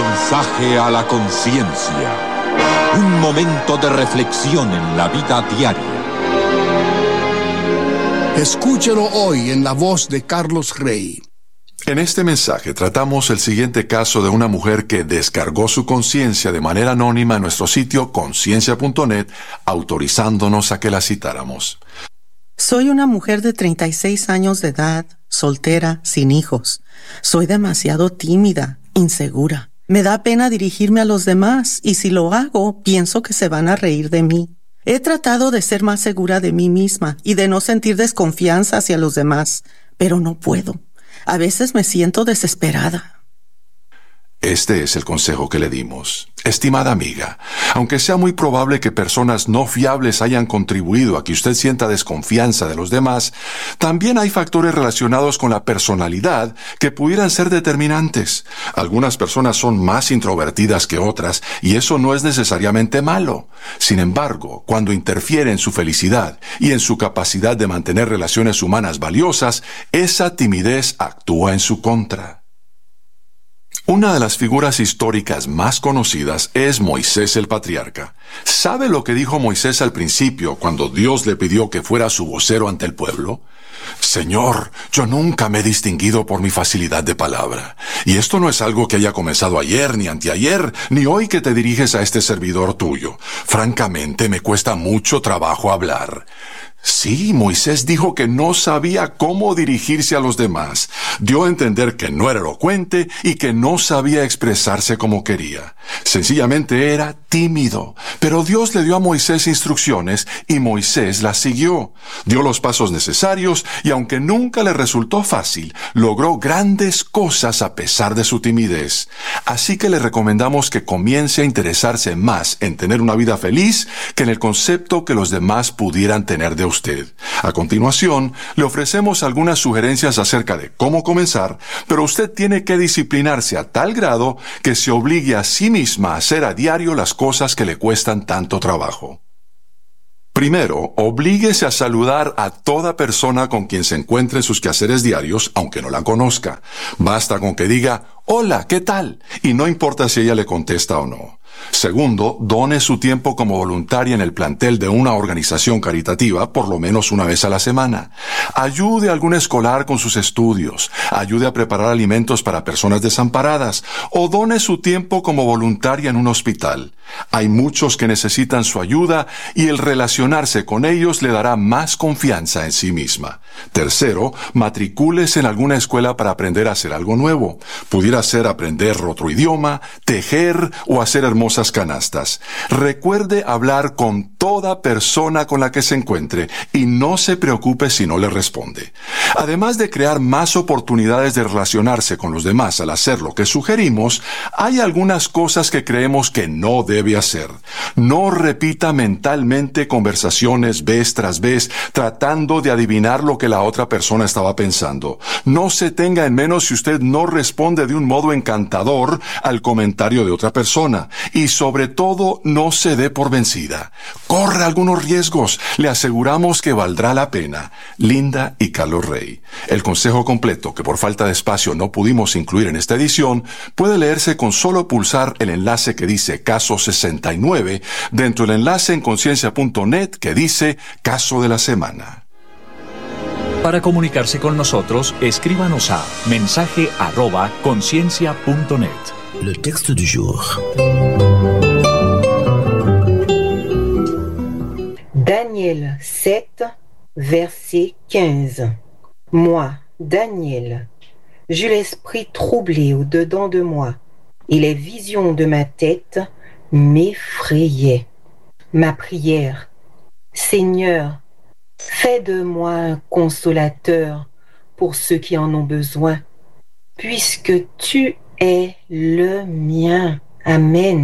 Mensaje a la conciencia. Un momento de reflexión en la vida diaria. Escúchelo hoy en la voz de Carlos Rey. En este mensaje tratamos el siguiente caso de una mujer que descargó su conciencia de manera anónima en nuestro sitio conciencia.net, autorizándonos a que la citáramos. Soy una mujer de 36 años de edad, soltera, sin hijos. Soy demasiado tímida, insegura. Me da pena dirigirme a los demás y si lo hago, pienso que se van a reír de mí. He tratado de ser más segura de mí misma y de no sentir desconfianza hacia los demás, pero no puedo. A veces me siento desesperada. Este es el consejo que le dimos. Estimada amiga, aunque sea muy probable que personas no fiables hayan contribuido a que usted sienta desconfianza de los demás, también hay factores relacionados con la personalidad que pudieran ser determinantes. Algunas personas son más introvertidas que otras y eso no es necesariamente malo. Sin embargo, cuando interfiere en su felicidad y en su capacidad de mantener relaciones humanas valiosas, esa timidez actúa en su contra. Una de las figuras históricas más conocidas es Moisés el patriarca. ¿Sabe lo que dijo Moisés al principio cuando Dios le pidió que fuera su vocero ante el pueblo? Señor, yo nunca me he distinguido por mi facilidad de palabra. Y esto no es algo que haya comenzado ayer, ni anteayer, ni hoy que te diriges a este servidor tuyo. Francamente, me cuesta mucho trabajo hablar. Sí, Moisés dijo que no sabía cómo dirigirse a los demás. Dio a entender que no era elocuente y que no sabía expresarse como quería. Sencillamente era tímido. Pero Dios le dio a Moisés instrucciones y Moisés las siguió. Dio los pasos necesarios y aunque nunca le resultó fácil, logró grandes cosas a pesar de su timidez. Así que le recomendamos que comience a interesarse más en tener una vida feliz que en el concepto que los demás pudieran tener de usted. A continuación, le ofrecemos algunas sugerencias acerca de cómo comenzar, pero usted tiene que disciplinarse a tal grado que se obligue a sí misma a hacer a diario las cosas que le cuestan tanto trabajo. Primero, oblíguese a saludar a toda persona con quien se encuentre en sus quehaceres diarios, aunque no la conozca. Basta con que diga, hola, ¿qué tal? Y no importa si ella le contesta o no. Segundo, done su tiempo como voluntaria en el plantel de una organización caritativa por lo menos una vez a la semana. Ayude a algún escolar con sus estudios, ayude a preparar alimentos para personas desamparadas o done su tiempo como voluntaria en un hospital. Hay muchos que necesitan su ayuda y el relacionarse con ellos le dará más confianza en sí misma. Tercero, matricúlese en alguna escuela para aprender a hacer algo nuevo. Pudiera ser aprender otro idioma, tejer o hacer hermosas canastas. Recuerde hablar con toda persona con la que se encuentre y no se preocupe si no le responde. Además de crear más oportunidades de relacionarse con los demás al hacer lo que sugerimos, hay algunas cosas que creemos que no debe hacer. No repita mentalmente conversaciones vez tras vez tratando de adivinar lo que la otra persona estaba pensando. No se tenga en menos si usted no responde de un modo encantador al comentario de otra persona. Y sobre todo, no se dé por vencida. Corre algunos riesgos. Le aseguramos que valdrá la pena. Linda y Carlos Rey. El consejo completo, que por falta de espacio no pudimos incluir en esta edición, puede leerse con solo pulsar el enlace que dice Caso 69 dentro del enlace en conciencia.net que dice Caso de la Semana. Para comunicarse con nosotros, escríbanos a mensaje@conciencia.net. Le texte du jour. Daniel 7, verset 15. Moi, Daniel, j'eus l'esprit troublé au-dedans de moi, et les visions de ma tête m'effrayaient. Ma prière, Seigneur, fais de moi un consolateur pour ceux qui en ont besoin, puisque tu es le mien. Amen.